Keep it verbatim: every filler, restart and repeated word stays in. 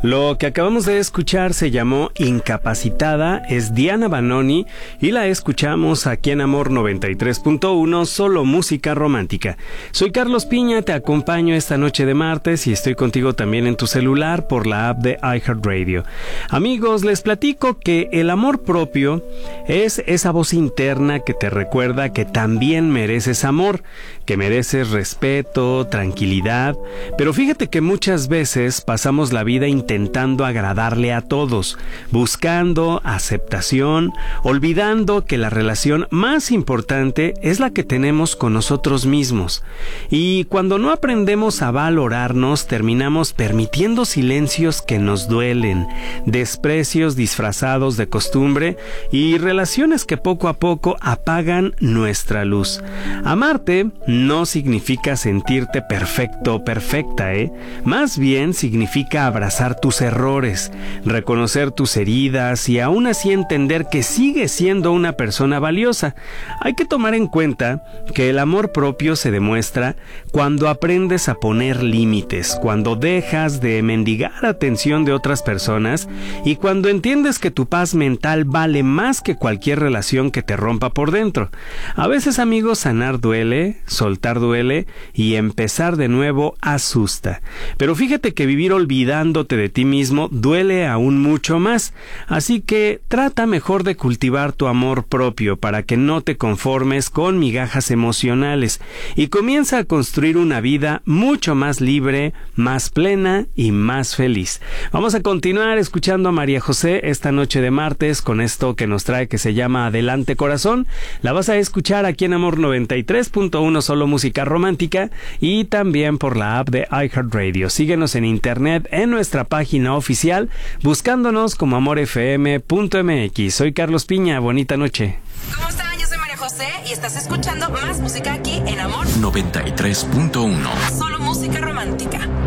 Lo que acabamos de escuchar se llamó Incapacitada, es Diana Banoni y la escuchamos aquí en Amor noventa y tres punto uno, solo música romántica. Soy Carlos Piña, te acompaño esta noche de martes y estoy contigo también en tu celular por la app de iHeartRadio. Amigos, les platico que el amor propio es esa voz interna que te recuerda que también mereces amor, que mereces respeto, tranquilidad, pero fíjate que muchas veces pasamos la vida intentando intentando agradarle a todos, buscando aceptación, olvidando que la relación más importante es la que tenemos con nosotros mismos. Y cuando no aprendemos a valorarnos, terminamos permitiendo silencios que nos duelen, desprecios disfrazados de costumbre y relaciones que poco a poco apagan nuestra luz. Amarte no significa sentirte perfecto o perfecta, ¿eh? Más bien significa abrazar tus errores, reconocer tus heridas y aún así entender que sigues siendo una persona valiosa. Hay que tomar en cuenta que el amor propio se demuestra cuando aprendes a poner límites, cuando dejas de mendigar atención de otras personas y cuando entiendes que tu paz mental vale más que cualquier relación que te rompa por dentro. A veces, amigos, sanar duele, soltar duele y empezar de nuevo asusta. Pero fíjate que vivir olvidándote de ti mismo duele aún mucho más, así que trata mejor de cultivar tu amor propio para que no te conformes con migajas emocionales y comienza a construir una vida mucho más libre, más plena y más feliz. Vamos a continuar escuchando a María José esta noche de martes con esto que nos trae que se llama Adelante Corazón. La vas a escuchar aquí en Amor noventa y tres punto uno, solo música romántica, y también por la app de iHeartRadio. Síguenos en internet en nuestra página oficial buscándonos como amor f m punto m x. Soy Carlos Piña, bonita noche. ¿Cómo están? Yo soy María José y estás escuchando más música aquí en Amor noventa y tres punto uno. Solo música romántica.